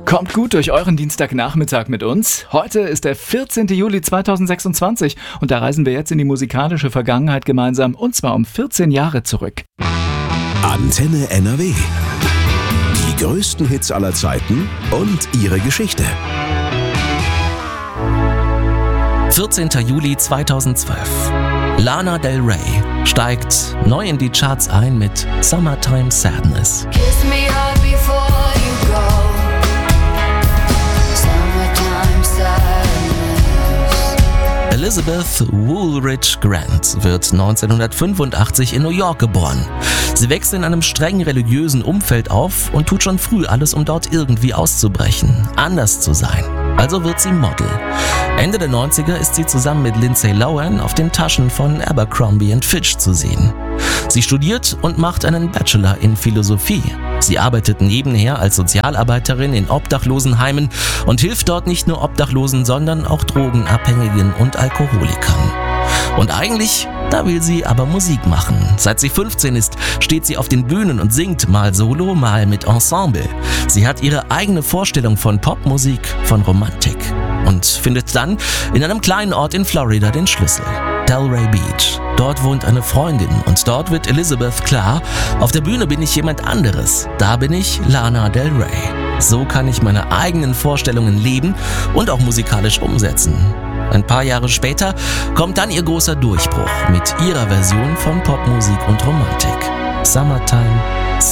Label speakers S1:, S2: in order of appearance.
S1: Kommt gut durch euren Dienstagnachmittag mit uns. Heute ist der 14. Juli 2026 und da reisen wir jetzt in die musikalische Vergangenheit gemeinsam und zwar um 14 Jahre zurück.
S2: Antenne NRW. Die größten Hits aller Zeiten und ihre Geschichte.
S3: 14. Juli 2012. Lana Del Rey steigt neu in die Charts ein mit Summertime Sadness.
S4: Kiss me hard before you go. Summertime sadness.
S3: Elizabeth Woolridge Grant wird 1985 in New York geboren. Sie wächst in einem streng religiösen Umfeld auf und tut schon früh alles, um dort irgendwie auszubrechen, anders zu sein. Also wird sie Model. Ende der 90er ist sie zusammen mit Lindsay Lohan auf den Taschen von Abercrombie & Fitch zu sehen. Sie studiert und macht einen Bachelor in Philosophie. Sie arbeitet nebenher als Sozialarbeiterin in Obdachlosenheimen und hilft dort nicht nur Obdachlosen, sondern auch Drogenabhängigen und Alkoholikern. Und eigentlich, da will sie aber Musik machen. Seit sie 15 ist, steht sie auf den Bühnen und singt mal solo, mal mit Ensemble. Sie hat ihre eigene Vorstellung von Popmusik, von Romantik und findet dann in einem kleinen Ort in Florida den Schlüssel. Delray Beach. Dort wohnt eine Freundin und dort wird Elizabeth klar, auf der Bühne bin ich jemand anderes. Da bin ich Lana Del Rey. So kann ich meine eigenen Vorstellungen leben und auch musikalisch umsetzen. Ein paar Jahre später kommt dann ihr großer Durchbruch mit ihrer Version von Popmusik und Romantik. Summertime